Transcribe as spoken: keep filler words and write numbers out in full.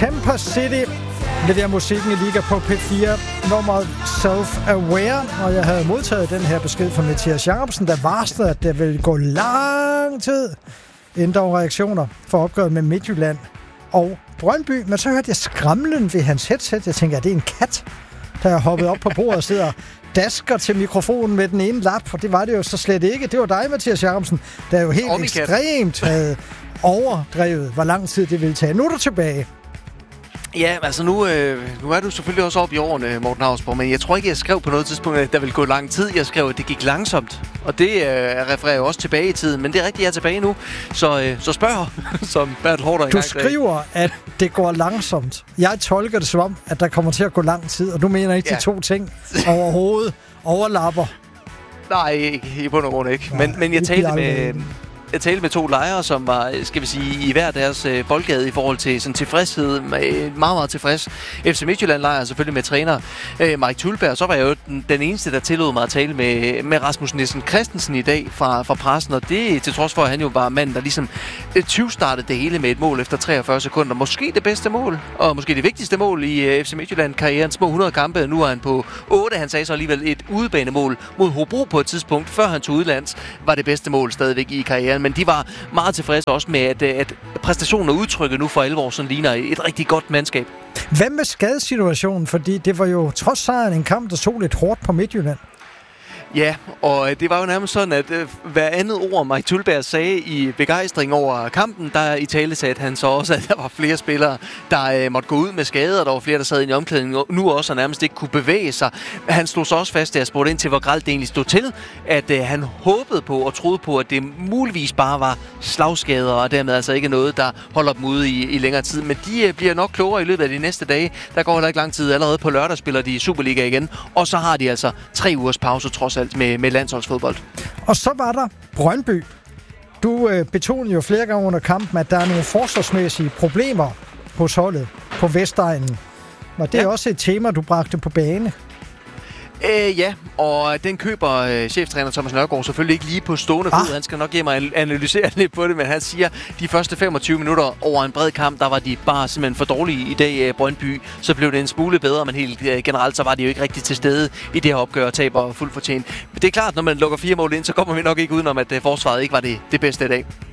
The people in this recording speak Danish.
Temper City leverer musikken i Liga på P fire, nummeret Self-Aware, og jeg havde modtaget den her besked fra Mathias Jacobsen, der varslede, at det ville gå lang tid, inden der var reaktioner for opgøret med Midtjylland og Brøndby. Men så hørte jeg skramlen ved hans headset. Jeg tænkte, at det er en kat, der er hoppet op på bordet og sidder dasker til mikrofonen med den ene lap, for det var det jo så slet ikke. Det var dig, Mathias Jacobsen, der jo helt ekstremt havde overdrevet, hvor lang tid det ville tage. Nu er du tilbage. Ja, altså nu, øh, nu er du selvfølgelig også oppe i årene, Morten Hausborg, men jeg tror ikke, jeg skrev på noget tidspunkt, at der ville gå lang tid. Jeg skrev, at det gik langsomt, og det øh, refererer jo også tilbage i tiden, men det er rigtigt, jeg er tilbage nu. Så, øh, så spørg, som Bert Hårder Du skriver, at det går langsomt. Jeg tolker det som om, at der kommer til at gå lang tid, og du mener ikke, ja. De to ting overhovedet overlapper. Nej, ikke, i bund og grund ikke. Men, men jeg talte med... Jeg talte med to lejre, som var, skal vi sige, i hver deres øh, boldgade i forhold til sådan tilfredshed. Meget, meget tilfreds. F C Midtjylland-lejr selvfølgelig med træner øh, Mike Thulberg. Så var jeg jo den, den eneste, der tillod mig at tale med, med Rasmus Nielsen Christensen i dag fra, fra pressen. Og det til trods for, at han jo var manden, der ligesom øh, tyve-startede det hele med et mål efter treogfyrre sekunder. Måske det bedste mål, og måske det vigtigste mål i øh, F C Midtjylland-karrieren. Små hundrede kampe, nu er han på otte. Han sagde så alligevel et udebanemål mod Hobro på et tidspunkt, før han tog udlands, var det bedste mål stadigvæk i karrieren. Men de var meget tilfredse også med, at, at præstationen og udtrykket nu for alvor sådan ligner et rigtig godt mandskab. Hvad med skadesituationen? Fordi det var jo trods sejren en kamp, der så lidt hårdt på Midtjylland. Ja, og det var jo nærmest sådan, at øh, hver andet ord, Mike Thulberg sagde i begejstring over kampen, der i tale satte han så også, at der var flere spillere, der øh, måtte gå ud med skader, der var flere, der sad i omklædningen nu også og nærmest ikke kunne bevæge sig. Han slog så også fast, da jeg spurgte ind til, hvor grelt det egentlig stod til, at øh, han håbede på og troede på, at det muligvis bare var slagskader, og dermed altså ikke noget, der holder dem ude i, i længere tid. Men de øh, bliver nok klogere i løbet af de næste dage. Der går heller ikke lang tid. Allerede på lørdag spiller de i Superliga igen, og så har de altså tre ugers pause trods alt med, med landsholdsfodbold. Og så var der Brøndby. Du øh, betonede jo flere gange under kampen, at der er nogle forsvarsmæssige problemer hos holdet på Vestegnen. Og det er ja. også et tema, du bragte på bane. Øh, ja, og den køber øh, cheftræner Thomas Nørgaard selvfølgelig ikke lige på stående fod. Ah. Han skal nok give mig analysere lidt på det, men han siger, de første femogtyve minutter over en bred kamp, der var de bare simpelthen for dårlige i dag, øh, Brøndby. Så blev det en smule bedre, men helt øh, generelt, så var de jo ikke rigtig til stede i det her opgør og taber fuldt fortjent. Men det er klart, når man lukker fire mål ind, så kommer vi nok ikke udenom, at øh, forsvaret ikke var det, det bedste i dag.